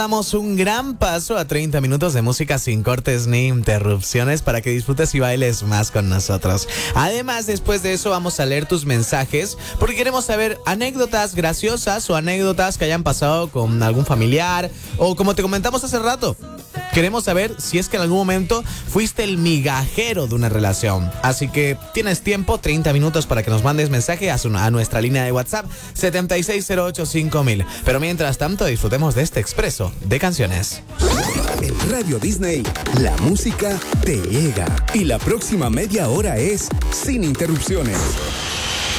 Damos un gran paso a 30 minutos de música sin cortes ni interrupciones para que disfrutes y bailes más con nosotros. Además, después de eso vamos a leer tus mensajes porque queremos saber anécdotas graciosas o anécdotas que hayan pasado con algún familiar o como te comentamos hace rato. Queremos saber si es que en algún momento fuiste el migajero de una relación. Así que tienes tiempo, 30 minutos para que nos mandes mensaje a nuestra línea de WhatsApp 76085000. Pero mientras tanto disfrutemos de este expreso de canciones. En Radio Disney, la música te llega. Y la próxima media hora es sin interrupciones.